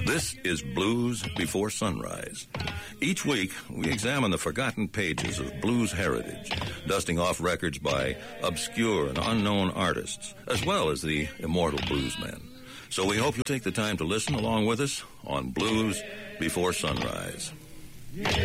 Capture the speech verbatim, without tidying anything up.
This is Blues Before Sunrise. Each week, we examine the forgotten pages of blues heritage, dusting off records by obscure and unknown artists, as well as the immortal bluesmen. So we hope you'll take the time to listen along with us on Blues Before Sunrise. Yeah.